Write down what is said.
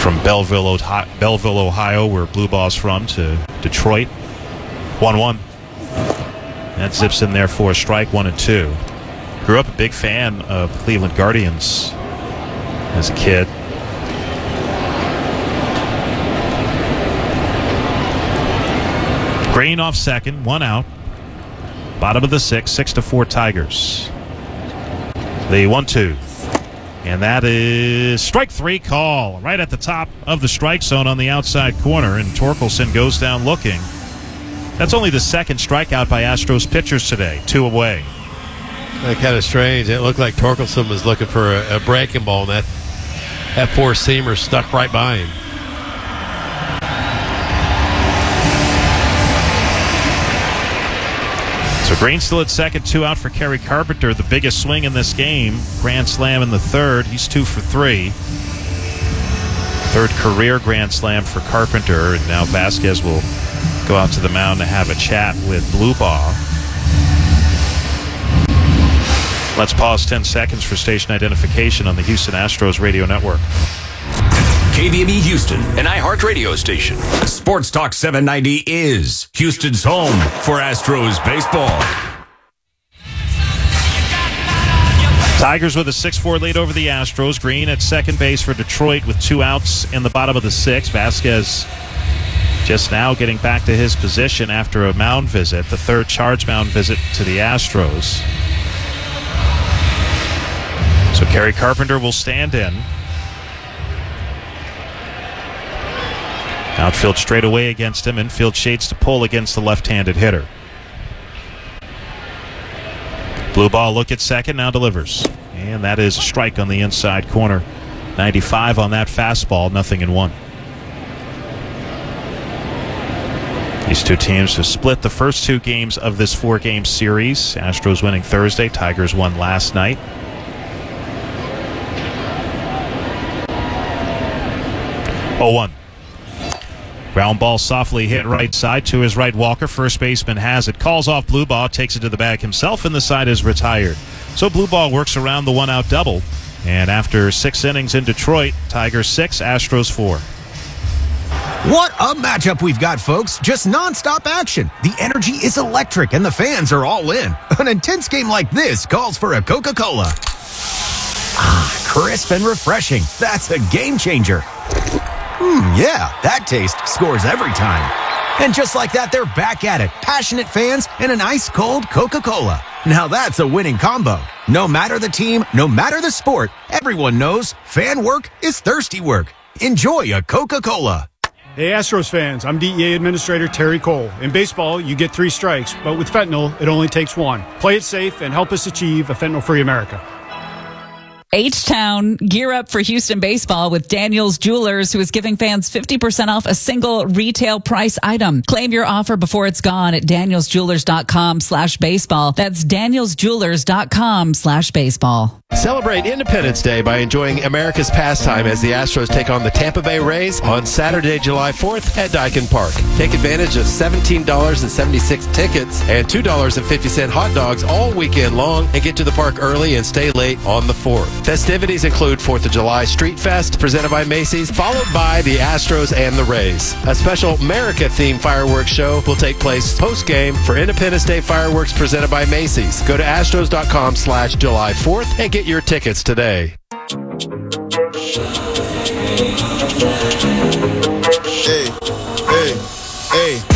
From Belleville, Ohio, where Blue Ball's from, to Detroit. 1-1. That zips in there for a strike, 1-2. Grew up a big fan of the Cleveland Guardians as a kid. Green off second, 1 out. Bottom of the 6, 6-4 Tigers. The 1-2. And that is strike 3 call right at the top of the strike zone on the outside corner. And Torkelson goes down looking. That's only the second strikeout by Astros pitchers today. 2 away. Kind of strange. It looked like Torkelson was looking for a breaking ball, and that four-seamer stuck right by him. So Green still at second, 2 out for Kerry Carpenter. The biggest swing in this game. Grand slam in the third. He's 2 for 3. Third career grand slam for Carpenter. And now Vasquez will go out to the mound to have a chat with Blue Ball. Let's pause 10 seconds for station identification on the Houston Astros radio network. KVME Houston, an iHeart radio station. Sports Talk 790 is Houston's home for Astros baseball. Tigers with a 6-4 lead over the Astros. Green at second base for Detroit with 2 outs in the bottom of the 6th. Vasquez just now getting back to his position after a mound visit, the third charge mound visit to the Astros. So Kerry Carpenter will stand in. Outfield straight away against him. Infield shades to pull against the left-handed hitter. Blue Ball look at second, now delivers. And that is a strike on the inside corner. 95 on that fastball, 0-1. These two teams have split the first 2 games of this 4-game series. Astros winning Thursday, Tigers won last night. 0-1. Ground ball softly hit right side to his right. Walker, first baseman, has it. Calls off Blue Ball, takes it to the bag himself, and the side is retired. So Blue Ball works around the 1-out double. And after 6 innings in Detroit, Tigers 6, Astros 4. What a matchup we've got, folks. Just nonstop action. The energy is electric, and the fans are all in. An intense game like this calls for a Coca-Cola. Ah, crisp and refreshing. That's a game changer. Yeah, that taste scores every time. And just like that, they're back at it. Passionate fans and an ice-cold Coca-Cola. Now that's a winning combo. No matter the team, no matter the sport, everyone knows fan work is thirsty work. Enjoy a Coca-Cola. Hey Astros fans, I'm DEA Administrator Terry Cole. In baseball, you get 3 strikes, but with fentanyl, it only takes 1. Play it safe and help us achieve a fentanyl-free America. H-Town, gear up for Houston baseball with Daniels Jewelers, who is giving fans 50% off a single retail price item. Claim your offer before it's gone at danielsjewelers.com/baseball. That's danielsjewelers.com/baseball. Celebrate Independence Day by enjoying America's pastime as the Astros take on the Tampa Bay Rays on Saturday, July 4th at Daikin Park. Take advantage of $17.76 tickets and $2.50 hot dogs all weekend long and get to the park early and stay late on the 4th. Festivities include 4th of July Street Fest presented by Macy's, followed by the Astros and the Rays. A special America-themed fireworks show will take place post-game for Independence Day fireworks presented by Macy's. Go to astros.com/July 4th and get your tickets today. Hey, hey, hey.